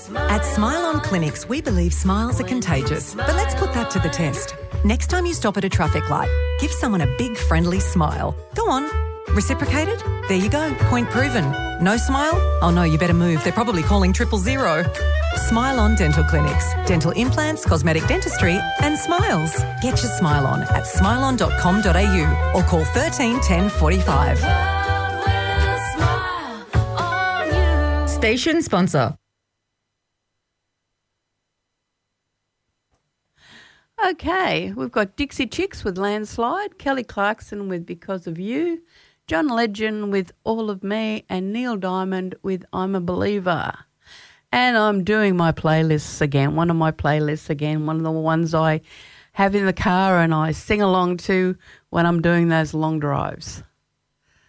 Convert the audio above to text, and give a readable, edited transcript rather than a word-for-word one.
At Smile On Clinics, we believe smiles are contagious, but let's put that to the test. Next time you stop at a traffic light, give someone a big friendly smile. Go on. Reciprocated? There you go. Point proven. No smile? Oh no, you better move. They're probably calling 000. Smile On Dental Clinics. Dental implants, cosmetic dentistry and smiles. Get your smile on at smileon.com.au or call 13 10 45. Station sponsor. Okay, we've got Dixie Chicks with Landslide, Kelly Clarkson with Because of You, John Legend with All of Me, and Neil Diamond with I'm a Believer. And I'm doing my playlists again, one of the ones I have in the car and I sing along to when I'm doing those long drives.